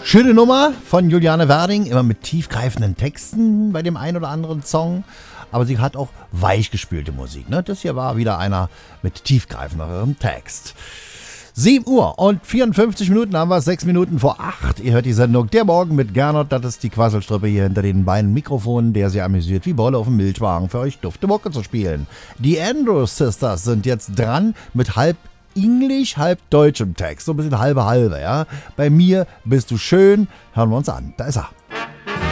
Schöne Nummer von Juliane Werding, immer mit tiefgreifenden Texten bei dem einen oder anderen Song. Aber sie hat auch weichgespülte Musik. Ne? Das hier war wieder einer mit tiefgreifenderem Text. 7 Uhr und 54 Minuten haben wir, 6 Minuten vor 8. Ihr hört die Sendung Der Morgen mit Gernot. Das ist die Quasselstrippe hier hinter den beiden Mikrofonen, der sie amüsiert wie Bolle auf dem Milchwagen für euch dufte Mucke zu spielen. Die Andrews Sisters sind jetzt dran mit halb Englisch, halb deutschem Text. So ein bisschen halbe, ja. Bei mir bist du schön. Hören wir uns an. Da ist er.